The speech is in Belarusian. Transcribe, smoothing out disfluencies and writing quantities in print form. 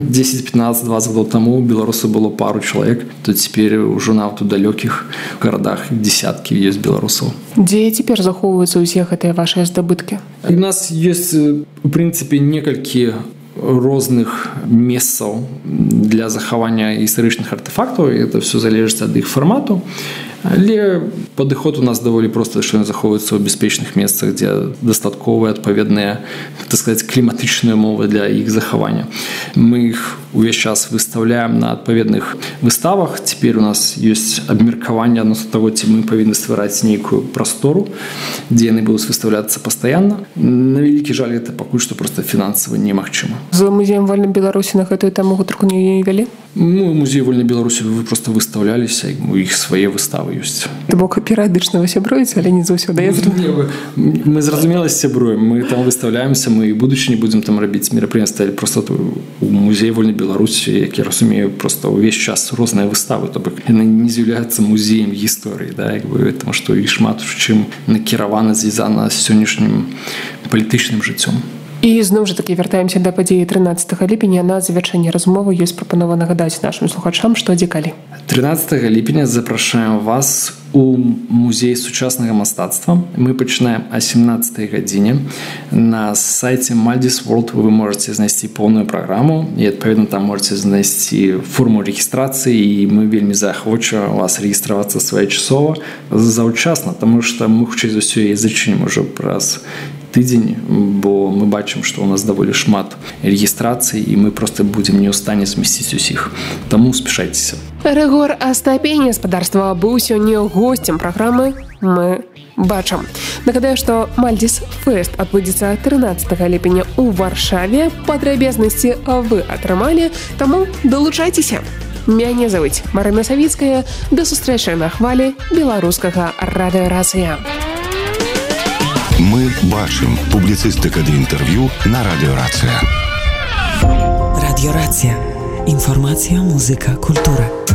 10, 15, 20 год тому у беларусаў было пару чалавек, то цяпер ужо нават у далёкіх гарадах десяткі ёсць беларусаў. Дзе цяпер захоўваюцца ўсе гэтыя вашыя здабыткі? У нас ёсць, у прынцыпе, некалькі розных месцаў для захавання гістарычных артефактаў, і это все залежыць ад іх фармату. Але падыход у нас даволі проста, што яны захоўваюцца ў бяспечных месцах, дзе дастатковыя адпаведныя, так сказаць, кліматычныя умовы для іх захавання. Мы іх увесь час выстаўляем на адпаведных выставах. Цяпер у нас ёсць абмеркаванне адносно таго, ці мы павінны ствараць нейкую прастору, дзе яны будуць выстаўляцца пастаянна. На вялікі жаль, гэта пакуль што проста фінансава немагчыма. З музеем вольнай Беларусі на гэтую тэму гутарку не вялі? Ну, музей вольнай Беларусі вы просто выстаўляліся, у іх свае выставы ёсць. То бок перыядычна вы сябруеце, але не заўсёды. Мы зразумела сябруем, мы там выстаўляемся, мы і будучыні будзем там рабіць мерапрыемствы, але просто у музеі вольнай Беларусі, як я разумею, просто ўвесь час розныя выставы, то бок яны не з'яўляюцца музеем гісторыі, да, як бы, таму што і шмат чым накіравана, звязана з сённяшнім палітычным жыццём. І зноў жа такі вяртаемся да падзеі 13 ліпеня. На завяршэнне размовы ёсць прапанова нагадаць нашым слухачам, што дзе калі. 13 ліпеня запрашаем вас у музей сучаснага мастацтва. Мы пачынаем о 17 гадзіне. На сайце Maldis World вы можете знайсці поўную праграму і адпаведна там можете знайсці форму рэгістрацыі, і мы вельмі заахвочваем вас рэгістравацца своечасова заўчасна, таму што мы хутчэй за ўсё і зачынім ужо праз тыдзень, бо мы бачым, што ў нас даволі шмат рэгістрацый, і мы просто будзем не ў стане змясціць усіх. Таму спяшайцеся. Рыгор Астапень, гаспадарства, быў сёння госцем праграмы «Мы бачым». Нагадаю, што Maldis Fest адбудзецца 13 ліпеня ў Варшаве. Падрабязнасці вы атрымалі, таму далучайцеся. Мяне завуць Марына Савіцкая. Да сустрэчы на хвалі беларускага радыёрацыя. Мы бачым. Публіцыстыка ды інтэрв'ю на радыёрацыя. Радыёрацыя. Інфармацыя, музыка, культура.